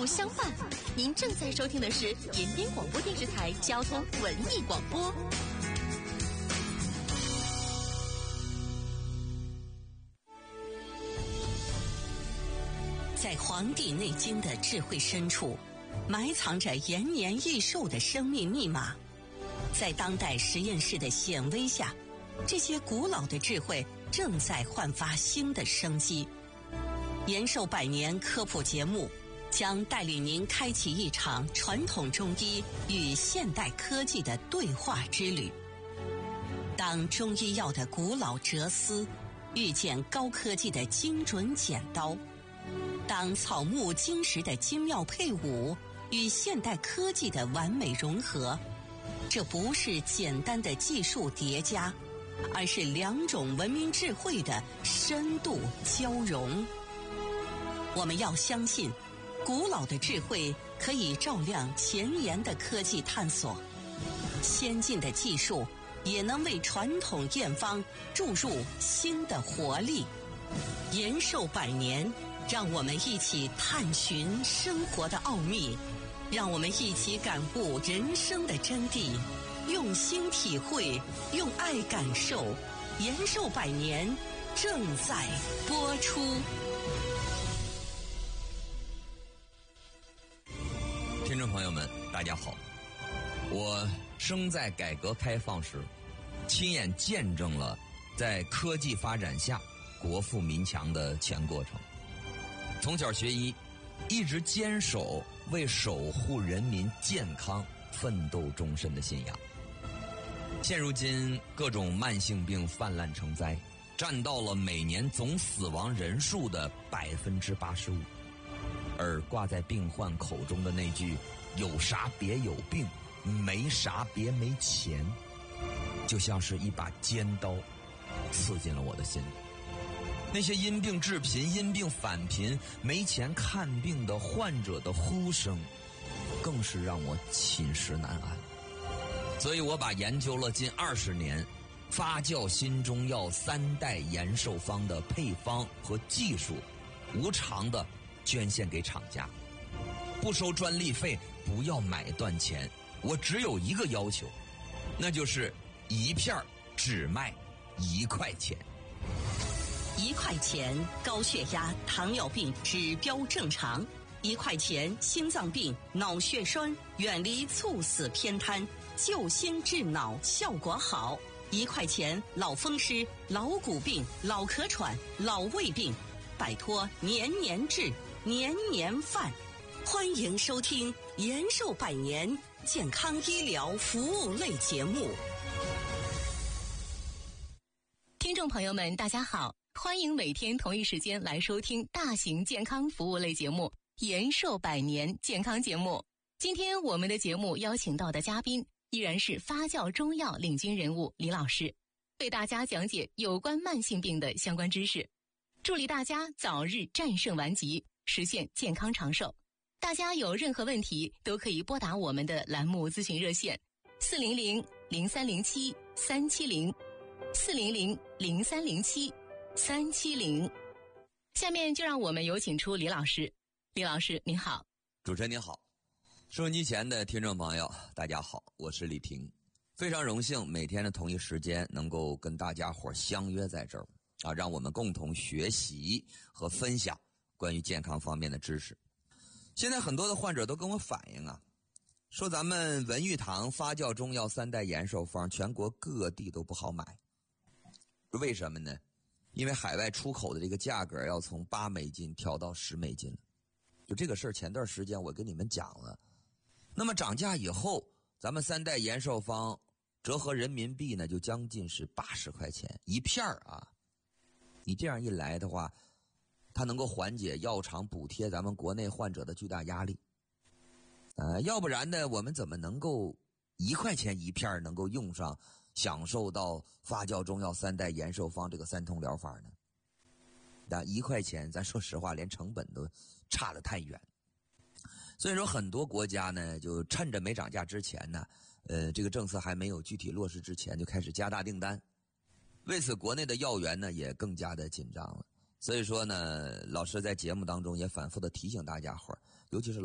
相伴。您正在收听的是延边广播电视台交通文艺广播。在《黄帝内经》的智慧深处，埋藏着延年益寿的生命密码。在当代实验室的显微下，这些古老的智慧正在焕发新的生机。延寿百年科普节目将带领您开启一场传统中医与现代科技的对话之旅。当中医药的古老哲思遇见高科技的精准剪刀，当草木金石的精妙配伍与现代科技的完美融合，这不是简单的技术叠加，而是两种文明智慧的深度交融。我们要相信，古老的智慧可以照亮前沿的科技探索，先进的技术也能为传统验方注入新的活力。延寿百年，让我们一起探寻生活的奥秘，让我们一起感悟人生的真谛，用心体会，用爱感受。延寿百年正在播出。 听众朋友们，大家好，我生在改革开放时，亲眼见证了在科技发展下国富民强的全过程。从小学医，一直坚守为守护人民健康奋斗终身的信仰。现如今各种慢性病泛滥成灾，占到了每年总死亡人数的85%，而挂在病患口中的那句有啥别有病，没啥别没钱，就像是一把尖刀刺进了我的心里。那些因病致贫、因病返贫、没钱看病的患者的呼声，更是让我寝食难安。所以我把研究了近20年发酵新中药3代延寿方的配方和技术，无偿的捐献给厂家，不收专利费，不要买断钱。我只有一个要求，那就是一片只卖1块钱。 1块钱高血压、糖尿病指标正常，1块钱心脏病、脑血栓远离猝死偏瘫，救心治脑效果好，1块钱老风湿、老骨病、老咳喘、老胃病，摆脱年年治、年年犯。欢迎收听延寿百年健康医疗服务类节目。听众朋友们，大家好，欢迎每天同一时间来收听大型健康服务类节目延寿百年健康节目。今天我们的节目邀请到的嘉宾依然是发酵中药领军人物李老师，为大家讲解有关慢性病的相关知识，助力大家早日战胜顽疾，实现健康长寿。大家有任何问题都可以拨打我们的栏目咨询热线400-0307-370 400-0307-370。下面就让我们有请出李老师。李老师您好。 主持人您好，收音机前的听众朋友大家好，我是李平，非常荣幸每天的同一时间能够跟大家伙相约在这儿啊，让我们共同学习和分享关于健康方面的知识。现在很多的患者都跟我反映啊，说咱们文玉堂发酵中药3代延寿方全国各地都不好买。为什么呢？因为海外出口的这个价格要从8美金调到10美金了。就这个事儿前段时间我跟你们讲了。那么涨价以后，咱们3代延寿方折合人民币呢就将近是80块钱一片啊。你这样一来的话，它能够缓解药厂补贴咱们国内患者的巨大压力。要不然呢，我们怎么能够1块钱一片能够用上，享受到发酵中药3代延寿方这个3通疗法呢？那1块钱，咱说实话，连成本都差得太远。所以说，很多国家呢，就趁着没涨价之前呢，这个政策还没有具体落实之前，就开始加大订单。为此，国内的药源呢也更加的紧张了。所以说呢，老师在节目当中也反复的提醒大家伙儿，尤其是